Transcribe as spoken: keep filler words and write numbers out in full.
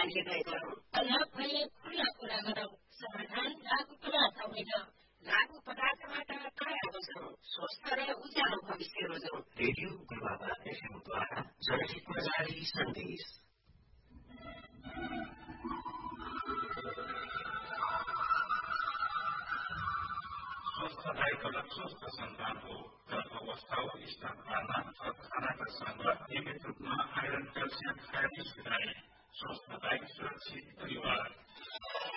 लागिरहेका हौँ। तलब भने खुल्ला कुरा गरौँ, समाधान लागू पदार्थ होइन। लागू पदार्थबाट काय आउँछौँ, स्वस्थ र उज्यालो भविष्य रोजौँ। रेडियो गुरुबाबा एफएमद्वारा जनहितमा जारी सन्देश। स्वस्थताको स्वस्थ सन्तान हो। गर्भावस्था वा स्तनपानमा खानाका सँग नियमित रूपमा आइरन क्याल्सियम खाएकी सुधारे स्वस्थताई सुरक्षित परिवार।